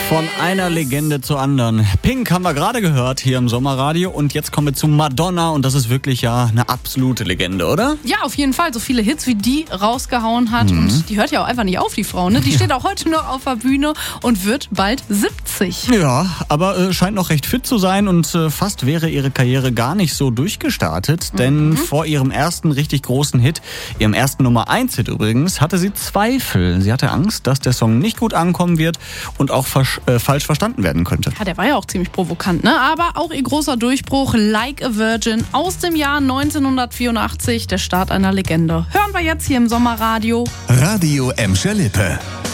Von einer Legende zur anderen. Pink haben wir gerade gehört hier im Sommerradio und jetzt kommen wir zu Madonna und das ist wirklich ja eine absolute Legende, oder? Ja, auf jeden Fall. So viele Hits, wie die rausgehauen hat und die hört ja auch einfach nicht auf, die Frau. Ne? Die steht auch heute noch auf der Bühne und wird bald 70. Ja, aber scheint noch recht fit zu sein und fast wäre ihre Karriere gar nicht so durchgestartet, denn vor ihrem ersten richtig großen Hit, ihrem ersten Nummer-1-Hit übrigens, hatte sie Zweifel. Sie hatte Angst, dass der Song nicht gut ankommen wird und auch falsch verstanden werden könnte. Ja, der war ja auch ziemlich provokant, ne? Aber auch ihr großer Durchbruch, Like a Virgin, aus dem Jahr 1984, der Start einer Legende. Hören wir jetzt hier im Sommerradio. Radio Emscher Lippe.